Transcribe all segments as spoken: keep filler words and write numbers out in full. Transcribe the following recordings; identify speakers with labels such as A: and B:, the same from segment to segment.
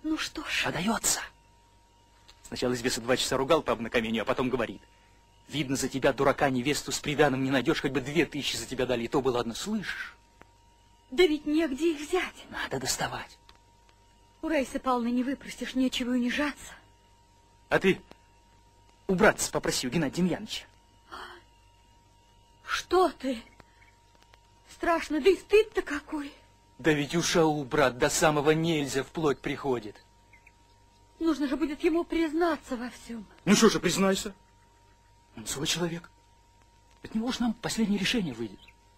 A: Ну что ж.
B: Подается. Сначала из два часа ругал папа на каменю, а потом говорит. Видно, за тебя, дурака, невесту с приданым не найдешь, хоть бы две тысячи за тебя дали, и то бы ладно, слышишь?
A: Да ведь негде их взять.
B: Надо доставать.
A: У Раисы Павловны не выпросишь, нечего унижаться.
B: А ты у братца попроси, у Геннадия Демьяновича.
A: Что ты? Страшно, да и стыд-то какой.
B: Да ведь ушау, брат, до самого нельзя вплоть приходит.
A: Нужно же будет ему признаться во всем.
B: Ну что же, признайся. Он свой человек. От него уж нам последнее решение выйдет.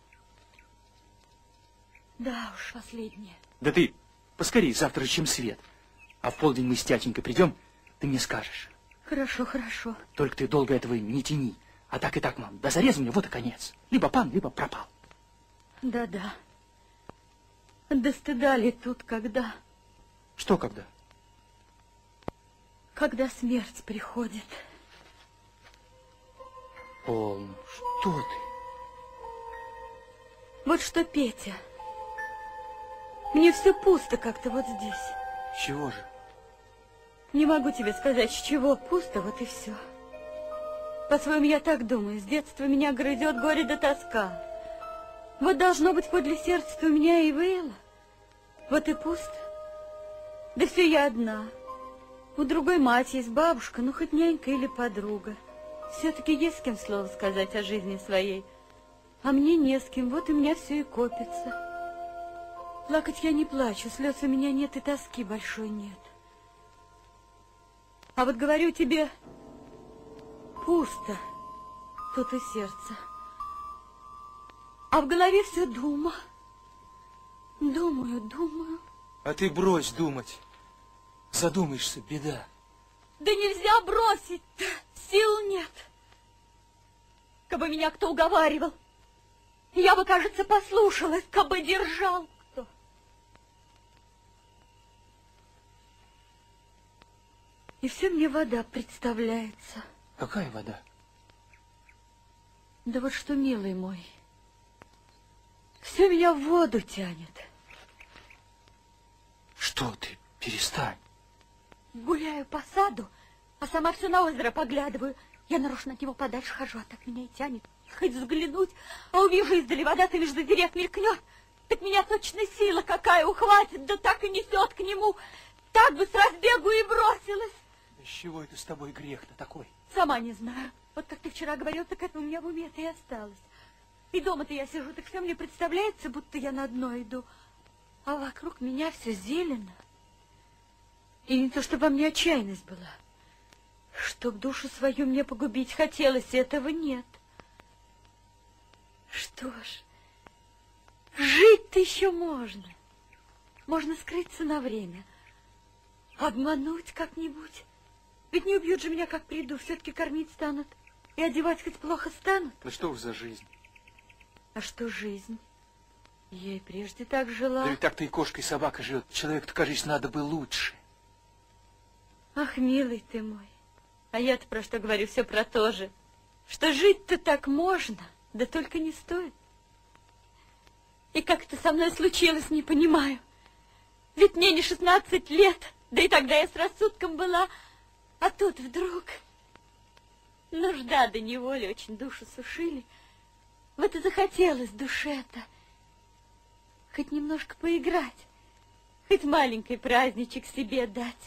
A: Да уж, последнее.
B: Да ты поскорей, завтра чем свет. А в полдень мы с тятенькой придем, ты мне скажешь.
A: Хорошо, хорошо.
B: Только ты долго этого не тяни. А так и так, мам, до зареза мне вот и конец. Либо пан, либо пропал.
A: Да-да. Да стыда ли тут когда?
B: Что когда?
A: Когда смерть приходит.
B: Полно, что ты?
A: Вот что, Петя, мне все пусто как-то вот здесь.
B: Чего же?
A: Не могу тебе сказать, с чего пусто, вот и все. По-своему, я так думаю, с детства меня грызет горе да тоска. Вот должно быть, подле сердца-то у меня и выло. Вот и пусто. Да все я одна. У другой мать есть бабушка, ну хоть нянька или подруга. Все-таки есть с кем слово сказать о жизни своей. А мне не с кем, вот у меня все и копится. Плакать я не плачу, слез у меня нет и тоски большой нет. А вот говорю тебе, пусто тут и сердце. А в голове все дума. Думаю, думаю.
B: А ты брось думать. Задумаешься, беда.
A: Да нельзя бросить-то, сил нет. Кабы меня кто уговаривал, я бы, кажется, послушалась, кабы держал кто. И все мне вода представляется.
B: Какая вода?
A: Да вот что, милый мой, все меня в воду тянет.
B: Что ты? Перестань.
A: Гуляю по саду, а сама все на озеро поглядываю. Я нарочно от него подальше хожу, а так меня и тянет. Хоть взглянуть, а увижу издали, вода-то между дерев мелькнет. Так меня точно сила какая ухватит, да так и несет к нему. Так бы с разбегу и бросилась.
B: Да с чего это с тобой грех-то такой?
A: Сама не знаю. Вот как ты вчера говорил, так это у меня в уме-то и осталось. И дома-то я сижу, так все мне представляется, будто я на дно иду. А вокруг меня все зелено. И не то, чтобы во мне отчаянность была. Чтоб душу свою мне погубить хотелось, этого нет. Что ж, жить-то еще можно. Можно скрыться на время. Обмануть как-нибудь. Ведь не убьют же меня, как приду. Все-таки кормить станут. И одевать хоть плохо станут.
B: Ну что уж за жизнь?
A: А что жизнь? Я и прежде так жила.
B: Да ведь так-то и кошка, и собака живет. Человеку-то, кажется, надо бы лучше.
A: Ах, милый ты мой. А я-то про что говорю? Все про то же. Что жить-то так можно, да только не стоит. И как это со мной случилось, не понимаю. Ведь мне не шестнадцать лет, да и тогда я с рассудком была. А тут вдруг нужда до неволи очень душу сушили. Вот и захотелось душе-то хоть немножко поиграть, хоть маленький праздничек себе дать.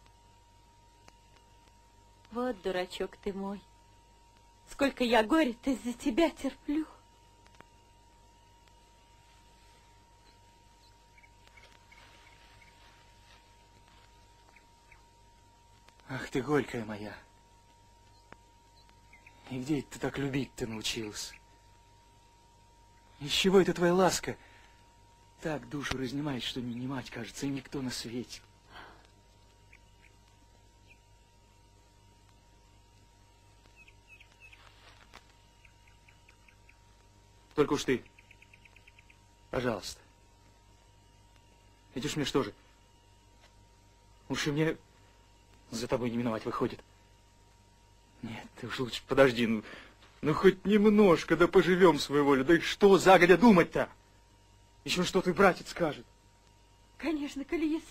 A: Вот, дурачок ты мой, сколько я горя-то из-за тебя терплю.
B: Ах ты, горькая моя. И где ты так любить-то научилась? Из чего это твоя ласка так душу разнимает, что не мать, кажется, и никто на свете? Только уж ты, пожалуйста. Ведь уж мне что же, уж и мне за тобой не миновать выходит. Нет, ты уж лучше подожди, ну, ну хоть немножко, да поживем свою волю. Да и что загодя думать-то? Еще что ты, братец, скажет?
A: Конечно, коли есть